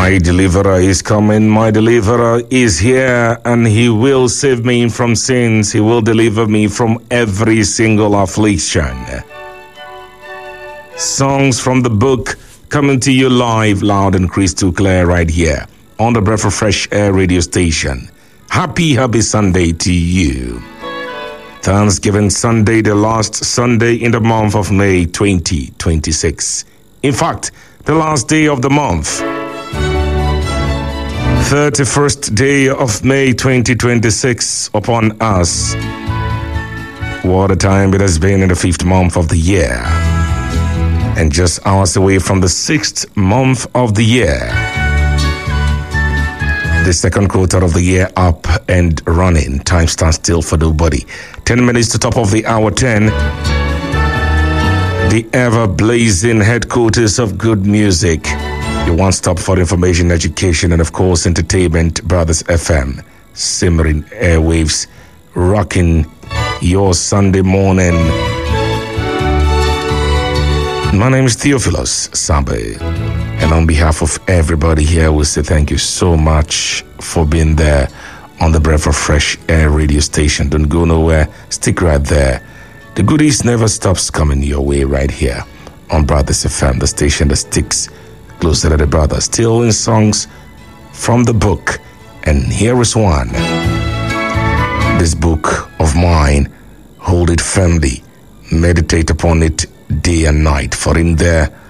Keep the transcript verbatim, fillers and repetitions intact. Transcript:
My deliverer is coming, my deliverer is here, and he will save me from sins. He will deliver me from every single affliction. Songs from the book coming to you live, loud and crystal clear right here on the Breath of Fresh Air radio station. Happy, happy Sunday to you. Thanksgiving Sunday, the last Sunday in the month of May twenty twenty-six. In fact, the last day of the month. thirty-first day of May twenty twenty-six upon us. What a time it has been in the fifth month of the year. And just hours away from the sixth month of the year. The second quarter of the year up and running. Time stands still for nobody. Ten minutes to top of the hour ten. The ever-blazing headquarters of good music. Your one-stop for information, education, and of course entertainment. Brothers F M. Simmering airwaves. Rocking your Sunday morning. My name is Theophilus Sambe. And on behalf of everybody here, we say thank you so much for being there on the Breath of Fresh Air radio station. Don't go nowhere. Stick right there. The goodies never stops coming your way right here on Brothers F M, the station that sticks closer to the brothers. Still in songs from the book. And here is one. This book of mine, hold it firmly. Meditate upon it day and night. For in there